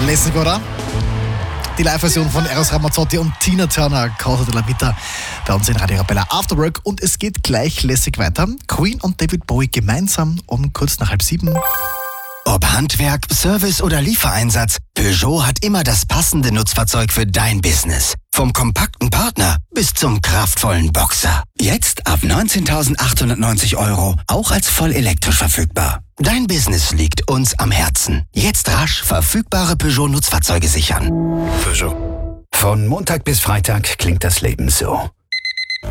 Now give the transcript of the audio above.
Lässig, oder? Die Live-Version von Eros Ramazzotti und Tina Turner, Causa della Vita, bei uns in Radio Arabella After Work. Und es geht gleich lässig weiter. Queen und David Bowie gemeinsam um kurz nach 6:30. Ob Handwerk, Service oder Liefereinsatz, Peugeot hat immer das passende Nutzfahrzeug für dein Business. Vom kompakten Partner bis zum kraftvollen Boxer. Jetzt ab 19.890 €, auch als voll elektrisch verfügbar. Dein Business liegt uns am Herzen. Jetzt rasch verfügbare Peugeot-Nutzfahrzeuge sichern. Peugeot. Von Montag bis Freitag klingt das Leben so.